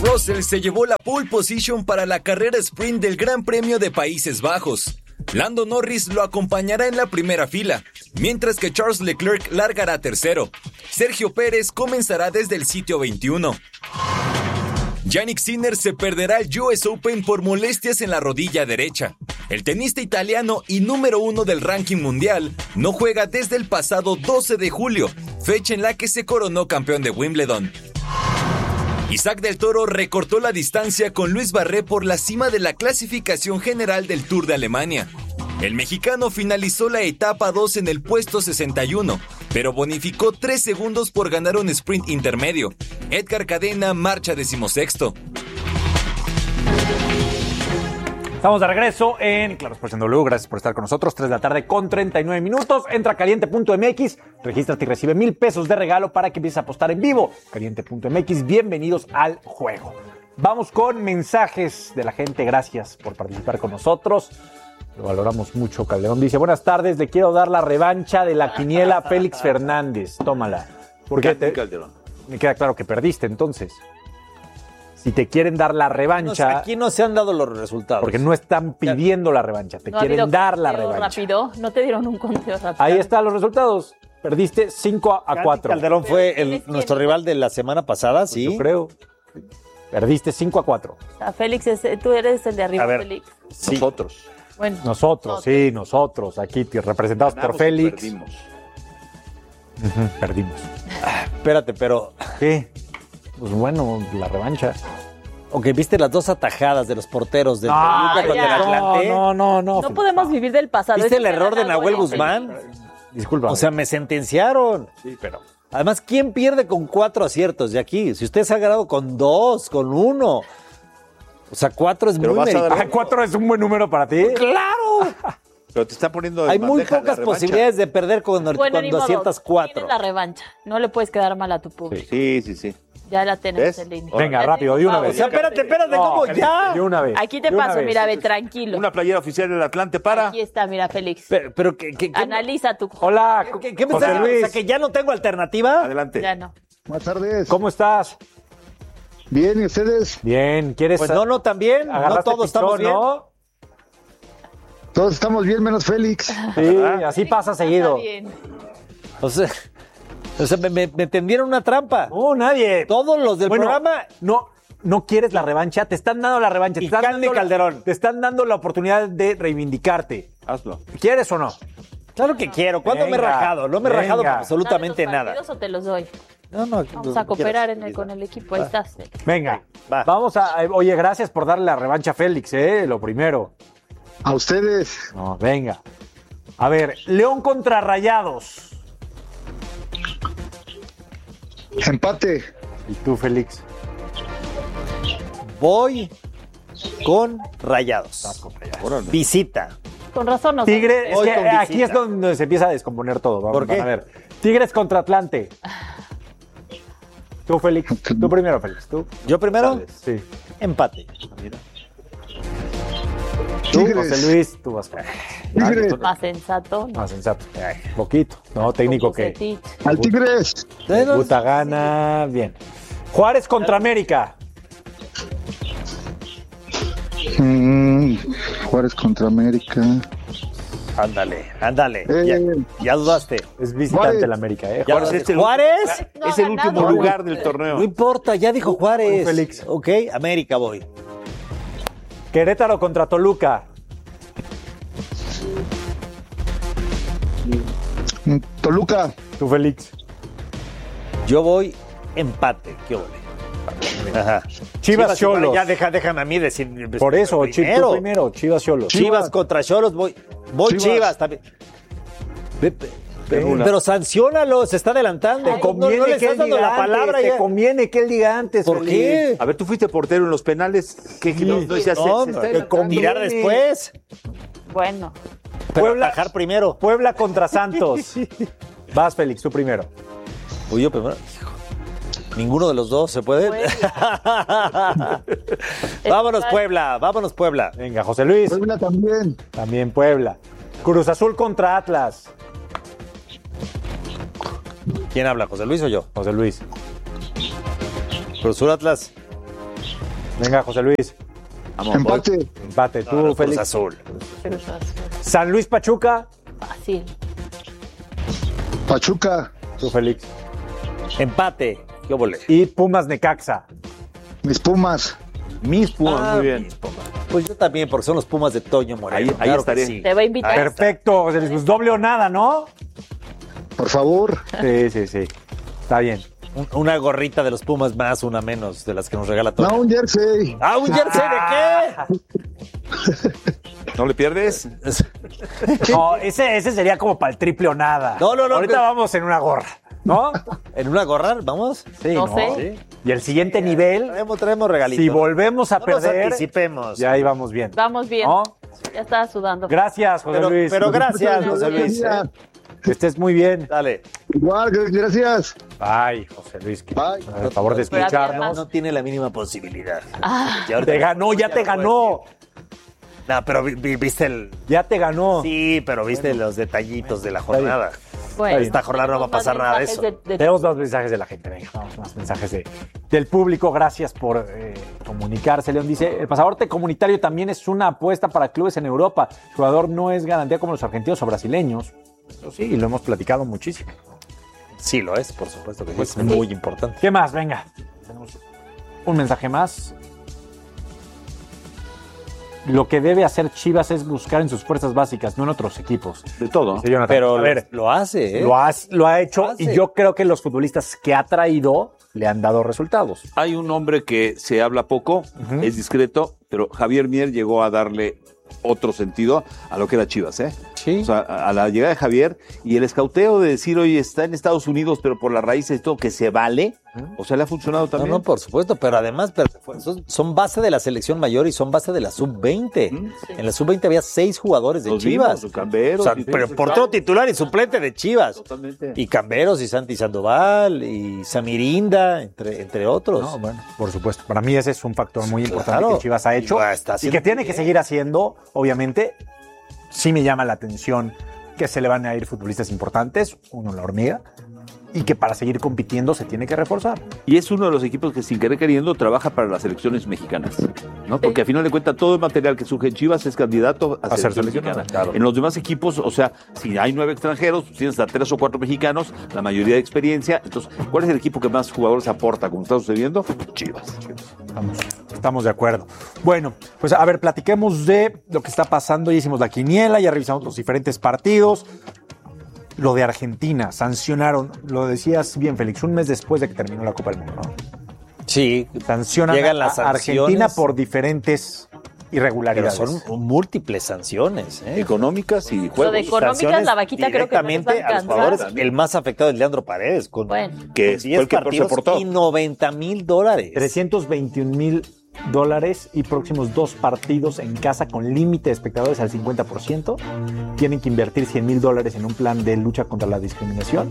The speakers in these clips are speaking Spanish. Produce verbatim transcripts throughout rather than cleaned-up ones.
Russell se llevó la pole position para la carrera sprint del Gran Premio de Países Bajos. Lando Norris lo acompañará en la primera fila, mientras que Charles Leclerc largará tercero. Sergio Pérez comenzará desde el sitio veintiuno. Jannik Sinner se perderá el U S Open por molestias en la rodilla derecha. El tenista italiano y número uno del ranking mundial no juega desde el pasado doce de julio, fecha en la que se coronó campeón de Wimbledon. Isaac del Toro recortó la distancia con Luis Barré por la cima de la clasificación general del Tour de Alemania. El mexicano finalizó la etapa dos en el puesto sesenta y uno, pero bonificó tres segundos por ganar un sprint intermedio. Edgar Cadena marcha decimosexto. Estamos de regreso en Claro Sports en W. Gracias por estar con nosotros. tres de la tarde con treinta y nueve minutos. Entra a caliente punto m x, regístrate y recibe mil pesos de regalo para que empieces a apostar en vivo. caliente punto m x, bienvenidos al juego. Vamos con mensajes de la gente. Gracias por participar con nosotros. Lo valoramos mucho. Calderón dice, buenas tardes, le quiero dar la revancha de la quiniela a Félix Fernández. Tómala. Porque te... Calderón. Me queda claro que perdiste, entonces. Si te quieren dar la revancha... No, aquí no se han dado los resultados. Porque no están pidiendo la revancha, te no quieren dar la revancha. Rápido. No te dieron un conteo rápido. Ahí están los resultados. Perdiste cinco a cuatro. Calderón fue el, nuestro rival de la semana pasada, ¿sí? Yo creo. Perdiste cinco a cuatro. O sea, Félix, es, tú eres el de arriba, a ver, Félix. Sí. Nosotros. Bueno, nosotros, nosotros, sí, nosotros. Aquí representados Ganamos por Félix. Perdimos. Uh-huh, perdimos. Ah, espérate, pero... ¿Qué? Pues bueno, la revancha. Ok, ¿viste las dos atajadas de los porteros del no, Toluca contra el Atlante? No, no, no. No podemos vivir del pasado. ¿Viste el error de Nahuel Guzmán? Disculpa. O sea, me sentenciaron. Sí, pero... Además, ¿quién pierde con cuatro aciertos de aquí? Si usted se ha ganado con dos, con uno. O sea, cuatro es pero muy meritorio. Ah, ¿cuatro es un buen número para ti? ¡Claro! Pero te está poniendo Hay muy pocas posibilidades de perder cuando, bueno, cuando aciertas cuatro. Tienes la revancha. No le puedes quedar mal a tu público. Sí, sí, sí. Ya la tenemos ¿Ves? en línea. Venga, ya rápido, de una vez. O sea, espérate, espérate, no, ¿cómo ya? De una vez. Aquí te de paso, vez. mira, ve, tranquilo. Una playera oficial del Atlante para... Aquí está, mira, Félix. Pero, pero ¿qué, qué, qué, Analiza tu... Hola, ¿qué, qué me José estás Luis. O sea, que ya no tengo alternativa. Adelante. Ya no. Buenas tardes. ¿Cómo estás? Bien, ¿y ustedes? Bien, ¿quieres...? Pues no, no, también. No todos estamos bien. ¿no? Todos estamos bien, menos Félix. Sí, así pasa seguido. Está bien. O sea, o sea me, me, me tendieron una trampa. No, nadie. Todos los del Bueno, programa... No, no quieres la revancha, te están dando la revancha. Te Y están Candy dando la- Calderón. Te están dando la oportunidad de reivindicarte. Hazlo. ¿Quieres o no? Claro que quiero. ¿Cuándo me he Venga, rajado? No me he venga. rajado por absolutamente ¿Dame los nada. partidos o te los doy? No, no, Vamos a cooperar en el, con el equipo. Ahí estás. Venga, Va. vamos a... Oye, gracias por darle la revancha a Félix, ¿eh? Lo primero. A ustedes. No, venga. A ver, León contra Rayados. Empate. ¿Y tú, Félix? Voy con Rayados. Órale. Visita. Con razón no. Tigre, es Voy que con aquí visita. es donde se empieza a descomponer todo. Vamos, ¿Por qué? A ver, Tigres contra Atlante. Tú, Félix. Tú primero, Félix. Tú. ¿Yo primero? Sí. Empate. Tú, Tigres. José Luis, tú vas con... Tigres. Más sensato. Más sensato. Ay, poquito. No, técnico que... Bucetich. Al Tigres. Puta gana. Bien. Juárez contra América. Mm, Juárez contra América. Ándale, ándale. Eh. Ya, ya dudaste. Es visitante Juárez. la América, ¿eh? Ya Juárez dudaste. es el- ¿Juárez? No es ha el último ganado. lugar del torneo. No importa, ya dijo Juárez. Félix. Ok, América voy. Querétaro contra Toluca. Mm, Toluca. Tú, Félix. Yo voy empate. ¿Qué ole? Ajá. Chivas Xolos. Ya deja, déjame a mí decir. Por eso, Chi- tú primero. primero. Chivas Xolos. Chivas contra Xolos, voy. Voy Chivas, Chivas. también. Ve- ve- Pero, pero sanciónalo, se está adelantando. Te No, conviene no le que estás él dando diga la palabra antes, ya. Te conviene que él diga antes. ¿Por Félix. qué? A ver, tú fuiste portero en los penales. ¿Qué no, no decías? No, Se- se no, está te adelantando. tirar después. Bueno. Pero Puebla- atajar primero. Puebla contra Santos. Vas, Félix, tú primero. Uy, yo primero. Hijo, ninguno de los dos se puede. Vámonos, Puebla. Vámonos, Puebla. Venga, José Luis. Puebla también. También Puebla. Cruz Azul contra Atlas. ¿Quién habla, José Luis o yo? José Luis. Cruz Azul Atlas. Venga, José Luis. Vamos, Empate. Empate. Tú, No, no, Félix. Cruz Azul. Cruz Azul. San Luis Pachuca. Fácil. Pachuca. Tú, Félix. Empate. ¿Qué volé? Y Pumas Necaxa. Mis Pumas. Mis Pumas, Ah, muy bien. mis Pumas. Pues yo también, porque son los Pumas de Toño Moreno. Ahí- ahí claro que estaré. sí. Te va a invitar. Perfecto, José Luis. Pues doble o nada, ¿no? Por favor. Sí, sí, sí. Está bien. Un- Una gorrita de los Pumas más, una menos, de las que nos regala Toño. No, un jersey. ¡Ah, un jersey de ¿No le pierdes? qué! No, ese, ese sería como para el triple o nada. No, no, no, Ahorita que- vamos en una gorra, ¿no? ¿En una gorra? ¿Vamos? Sí, No sé. Sí. Y el siguiente nivel, Traemos, traemos regalito. si volvemos a No nos perder, anticipemos. ya íbamos bien. Vamos bien. ¿No? Ya estaba sudando. Gracias, José Pero, Luis. pero gracias, José Luis. ¿eh? Que estés muy bien. Dale. Igual, gracias. Ay, José Luis, que- Bye. por favor de Pero había escucharnos. más. No tiene la mínima posibilidad. Ah, Ya ahorita- Te ganó, ya te ganó. No, pero vi- vi- viste el... Ya te ganó. Sí, pero viste los detallitos de la jornada. bueno. Esta jornada no va a pasar nada de eso. Mensajes de- de- Tenemos más mensajes de la gente. Venga, vamos, más mensajes de, del público. Gracias por eh, comunicarse. León dice, el pasaporte comunitario también es una apuesta para clubes en Europa. El jugador no es garantía como los argentinos o brasileños. Pero sí, y lo hemos platicado muchísimo. Sí, lo es, por supuesto que sí. Es muy importante. ¿Qué más? Venga. Tenemos un mensaje más. Lo que debe hacer Chivas es buscar en sus fuerzas básicas, no en otros equipos. De todo. Sí, Jonathan. Pero a ver, lo hace, ¿eh? lo, has- lo ha hecho Lo hace. y yo creo que los futbolistas que ha traído le han dado resultados. Hay un hombre que se habla poco, es discreto, pero Javier Mier llegó a darle otro sentido a lo que era Chivas, ¿eh? Sí. O sea, a a la llegada de Javier y el escauteo de decir, oye, está en Estados Unidos, pero por las raíces y todo, que se vale, o sea, le ha funcionado No, también. no, por supuesto, pero además pero fue- son, son base de la selección mayor y son base de la sub veinte. En la sub veinte había seis jugadores de Los Chivas. vimos, los Camberos, O sea, y- pero portero titular y suplente de Chivas. Totalmente. Y Camberos y Santi Sandoval y Samirinda, entre, entre otros. No, bueno, por supuesto. Para mí ese es un factor muy importante Claro. que Chivas ha hecho Y va, está y haciendo que tiene bien. que seguir haciendo, obviamente. Sí me llama la atención que se le van a ir futbolistas importantes, uno la hormiga, y que para seguir compitiendo se tiene que reforzar. Y es uno de los equipos que sin querer queriendo trabaja para las selecciones mexicanas, ¿no? Porque al final de cuentas todo el material que surge en Chivas es candidato a, A ser selección seleccionado, mexicana. claro. En los demás equipos, o sea, si hay nueve extranjeros, pues tienes a tres o cuatro mexicanos, la mayoría de experiencia. Entonces, ¿cuál es el equipo que más jugadores aporta, como está sucediendo? Chivas. Estamos, estamos de acuerdo. Bueno, pues a ver, platiquemos de lo que está pasando. Ya hicimos la quiniela, ya revisamos los diferentes partidos. Lo de Argentina, sancionaron, lo decías bien, Félix, un mes después de que terminó la Copa del Mundo, ¿no? Sí, Sancionan Llegan a las a Argentina sanciones. por diferentes pero irregularidades. son múltiples sanciones. ¿eh? Económicas y Lo de juegos. económicas, Sanciones la vaquita creo que no les va a directamente a los alcanzar. jugadores. El más afectado es Leandro Paredes, con Bueno. Que con fue diez el que peor se partidos portó. y noventa mil dólares. trescientos veintiún mil dólares y próximos dos partidos en casa con límite de espectadores al cincuenta por ciento. Tienen que invertir cien mil dólares en un plan de lucha contra la discriminación.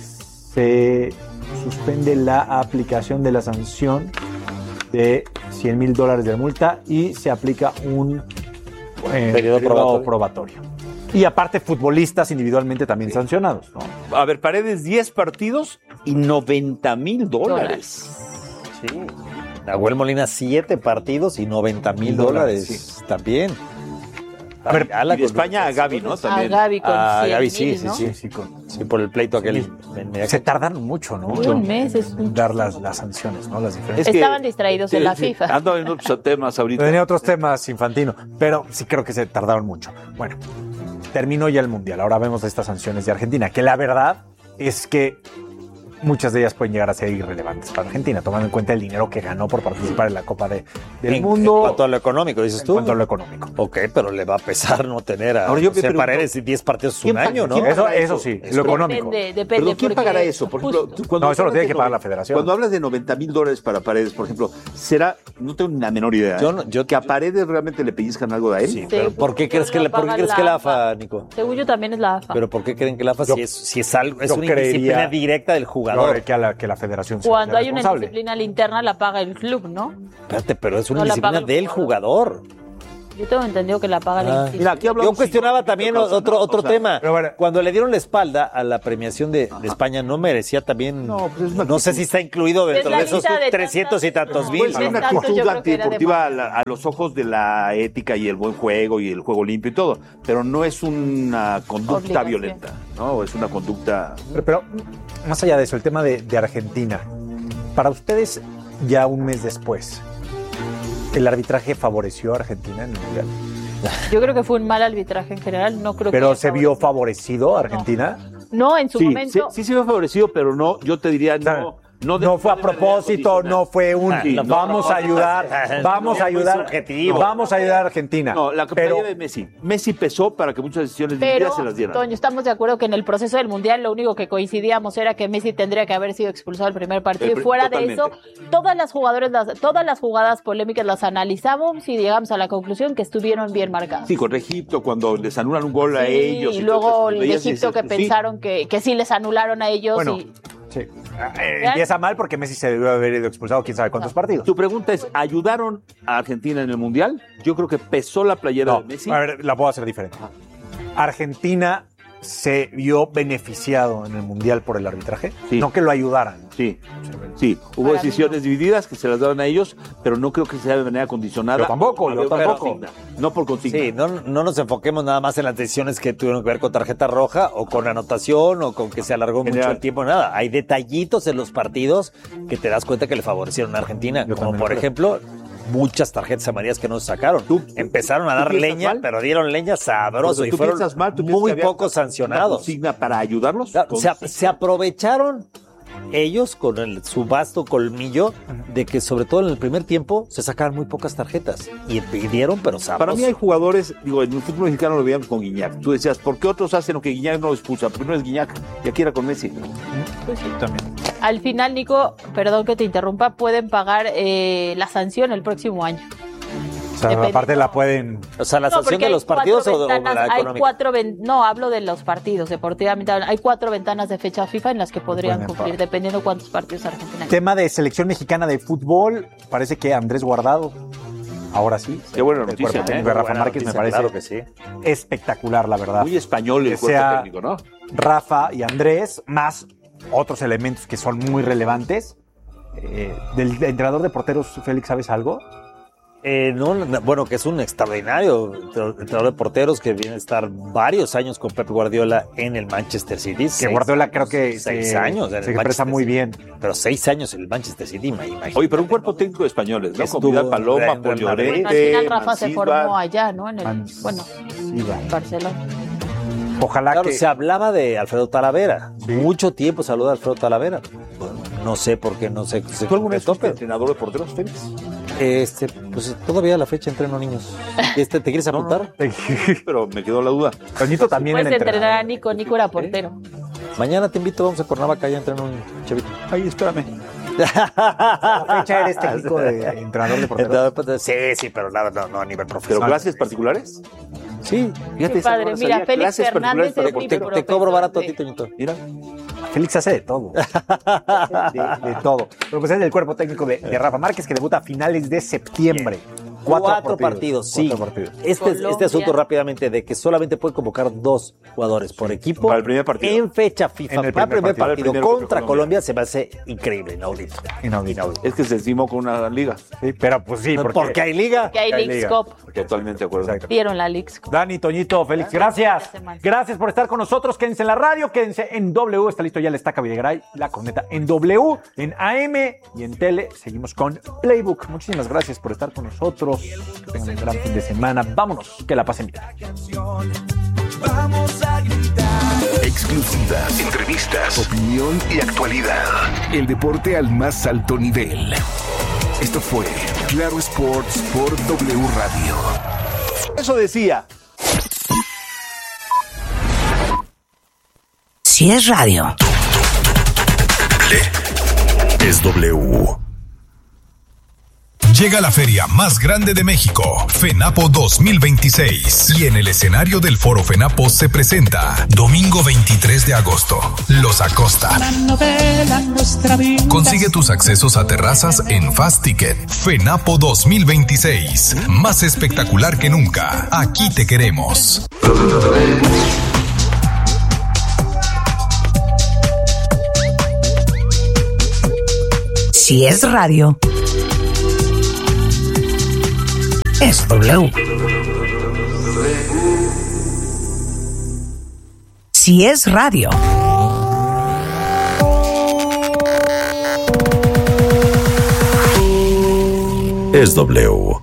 Se suspende la aplicación de la sanción de cien mil dólares de multa y se aplica un eh, Periodo probatorio. probatorio. Y aparte, futbolistas individualmente también sancionados, ¿no? A ver, Paredes, diez partidos y noventa mil dólares. Sí. Nahuel Molina, siete partidos y noventa mil dólares, dólares también. A ver, Ya la Y de España a Gaby, ¿no? A También. Gaby con Ah, cien Gaby, sí, mil, sí, ¿no? sí. Sí, con- Sí, por el pleito aquel. Me- me- se tardan mucho, ¿no? Un mes es un dar las, las sanciones, ¿no? Las diferentes. Es que- Estaban distraídos en la Sí, FIFA. Ando en otros temas ahorita. Tenía otros temas, Infantino, pero sí creo que se tardaron mucho. Bueno, terminó ya el Mundial. Ahora vemos estas sanciones de Argentina, que la verdad es que muchas de ellas pueden llegar a ser irrelevantes para Argentina, tomando en cuenta el dinero que ganó por participar en la Copa de- del En- Mundo. En cuanto a lo económico, dices en tú. cuanto a lo económico. Ok, pero le va a pesar no tener a Ahora yo me José pregunto, Paredes y diez partidos ¿quién un paga- año, ¿no? quién Eso, paga eso eso? sí, Es lo económico. Depende, depende. Perdón, ¿quién porque pagará eso? Por ejemplo, justo. tú cuando No, eso lo hablas tiene de que pagar noven- la federación. Cuando hablas de noventa mil dólares para Paredes, por ejemplo, ¿será, no tengo ni la menor idea, Yo ¿eh? no- yo- que a Paredes realmente le pellizcan algo a él? Sí, pero ¿por qué según crees yo que lo la, ¿por qué paga crees que la la A F A, Nico? Según yo también es la A F A. ¿Pero por qué creen que la A F A Yo- si es, si es algo, es yo una creería- indisciplina directa del No, jugador? que, a la, que la federación sea Cuando la hay una responsable. disciplina interna la paga el club, ¿no? Espérate, pero es una No la disciplina paga el del jugador. Yo tengo entendido que la paga la Ah. institución. Mira, aquí hablamos Yo cuestionaba cinco también cosas, otro, ¿no? otro O sea, tema. pero bueno. Cuando le dieron la espalda a la premiación de, de España, ¿no merecía también? No, pues es una no sé si está incluido dentro la de esos lista de trescientos y tantas- tantos no, mil. Puede ser Pues una tanto, yo actitud creo que era antideportiva a, de la- a los ojos de la ética y el buen juego y el juego limpio y todo, pero no es una conducta Obligación. violenta, ¿no? Es una conducta... Pero, pero, más allá de eso, el tema de, de Argentina. Para ustedes, ya un mes después, ¿el arbitraje favoreció a Argentina en el Mundial? Yo creo que fue un mal arbitraje en general. No creo ¿Pero que se vio favorecido a Argentina? No, en su Sí, sí, momento. sí se ve favorecido, pero no, yo te diría, no... Claro. No, de- No fue a de manera propósito, condicional. no fue un Sí, no, vamos no, a ayudar, vamos a no, fue ayudar, subjetivo. vamos a ayudar a Argentina. No, la campaña pero de Messi. Messi pesó para que muchas decisiones Pero, limpias se las dieran. Toño, estamos de acuerdo que en el proceso del Mundial lo único que coincidíamos era que Messi tendría que haber sido expulsado el primer partido. El Y pr- fuera totalmente. de eso, todas las jugadores, las, todas las jugadas polémicas las analizamos y llegamos a la conclusión que estuvieron bien marcadas. Sí, con Egipto, cuando les anulan un gol a Sí, ellos. y todo luego eso, el veías y Egipto decías, que pues, sí. pensaron que, que sí les anularon a ellos. bueno, y, sí. Eh, empieza mal porque Messi se debió haber ido expulsado quién sabe cuántos partidos. Tu pregunta es, ¿ayudaron a Argentina en el Mundial? Yo creo que pesó la playera No, de Messi. a ver, la puedo hacer diferente. Argentina se vio beneficiado en el Mundial por el arbitraje, Sí. no que lo ayudaran. Sí, sí. Hubo Para mí decisiones divididas que se las daban a ellos, pero no creo que sea de manera condicionada. Yo tampoco, Había yo una tampoco. consigna, no por consigna. Sí, no, no nos enfoquemos nada más en las decisiones que tuvieron que ver con tarjeta roja o con anotación o con que se alargó mucho General. el tiempo, nada. Hay detallitos en los partidos que te das cuenta que le favorecieron a Argentina, Yo como también por lo creo. ejemplo muchas tarjetas amarillas que no se sacaron. Empezaron a tú dar piensas leña, mal? pero dieron leña sabroso Porque y tú fueron piensas mal, tú piensas muy que había pocos una sancionados. consigna para ayudarlos. Claro, se, Con- se aprovecharon ellos con el, su vasto colmillo de que sobre todo en el primer tiempo se sacaron muy pocas tarjetas y pidieron pero sabroso. Para mí hay jugadores, digo, en el fútbol mexicano lo veíamos con Guiñac. Tú decías, ¿por qué otros hacen lo que Guiñac no lo expulsa? Porque no es Guiñac, y aquí era con Messi. pues sí. También. Al final, Nico, perdón que te interrumpa, pueden pagar eh, la sanción el próximo año. O sea, Dependiendo- aparte la pueden... O sea, la No, sanción porque de hay los partidos o, cuatro o ventanas, la hay económica. cuatro ven- no, hablo de los partidos, deportivamente. Hay cuatro ventanas de fecha FIFA en las que podrían pueden cumplir, pagar. dependiendo cuántos partidos Argentina. Tema de selección mexicana de fútbol, parece que Andrés Guardado, ahora sí. Qué buena el noticia, cuerpo ¿eh? técnico de Rafa Buena Márquez noticia, me parece claro que sí. espectacular, la verdad. Muy español el Que cuerpo sea- técnico, ¿no? Rafa y Andrés, más otros elementos que son muy relevantes. Eh, del entrenador de porteros, Félix, ¿sabes algo? Eh, no, no, bueno, que es un extraordinario entrenador de porteros que viene a estar varios años con Pep Guardiola en el Manchester City. Que Seis Guardiola años, creo que seis se, años en se el expresa Manchester muy City. bien. Pero seis años en el Manchester City, imagínate. Oye, pero un cuerpo técnico de españoles, ¿no? Con Estuvo Vidal Paloma, en Real Paul Madrid. Bueno, Llorente, al final Rafa se Mancíbar. formó allá, ¿no? En el, Man- bueno, Iba. en Barcelona. Ojalá Claro, que... se hablaba de Alfredo Talavera. Mucho tiempo se habló de Alfredo Talavera. Bueno, no sé por qué no se, se ¿Tú alguna vez concretó, fuiste pero, entrenador de porteros, Félix? este, pues todavía a la fecha entreno niños. Este, ¿te quieres apuntar? Pero me quedó la duda. Toñito también Puedes era entrenar a entrenador. Nico, Nico era portero. Mañana te invito, vamos a Cuernavaca, ya entreno un chavito. Ay, espérame. ¿A la fecha eres técnico de entrenador de porteros? Sí, sí, pero nada, no, no a nivel ¿Pero profesional. clases particulares? Sí, Fíjate, Qué esa padre, no la mira, sabía. Félix Clases Fernández particulares para es mi te, porteros. te cobro barato a de- ti, Toñito. Mira. Félix hace de todo. De, de todo. Pero pues es el cuerpo técnico de, de Rafa Márquez que debuta a finales de septiembre. Cuatro, partidos, sí. Cuatro partidos. Este, este Colombia. asunto rápidamente de que solamente puede convocar dos jugadores por equipo. Para el primer partido. En fecha FIFA. En el para el primer primer partido. partido, Para el primer contra contra Colombia. Colombia se me hace increíble, inaudito. Inaudito. Es que se estimó con una liga. Sí, pero pues sí, porque... Porque hay liga. Que hay Hay Leagues liga. Cup. Totalmente de acuerdo. Exacto. Vieron la Leagues Cup. Dani, Toñito, Félix, gracias. semana. Gracias por estar con nosotros. Quédense en la radio, quédense en W. Está listo ya el Estaca Videgaray, la corneta en W, en A M y en Tele. Seguimos con Playbook. Muchísimas gracias por estar con nosotros. Que tengan un gran fin de semana. Vámonos, que la pasen bien. Exclusivas, entrevistas, opinión y actualidad. El deporte al más alto nivel. Esto fue Claro Sports por W Radio. Eso decía. Si es radio. Es W. Llega la feria más grande de México, FENAPO dos mil veintiséis. Y en el escenario del Foro FENAPO se presenta domingo veintitrés de agosto, Los Acosta. Consigue tus accesos a terrazas en Fast Ticket. FENAPO dos mil veintiséis. Más espectacular que nunca. Aquí te queremos. Si es radio, es W. Si es radio, es W.